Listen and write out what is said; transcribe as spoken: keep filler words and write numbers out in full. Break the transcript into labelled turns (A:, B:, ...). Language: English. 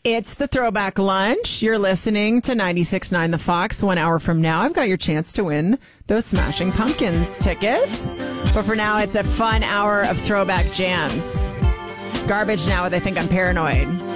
A: It's the Throwback Lunch. You're listening to ninety-six point nine The Fox. One hour from now, I've got your chance to win those Smashing Pumpkins tickets. But for now, it's a fun hour of throwback jams. Garbage Now with I Think I'm Paranoid.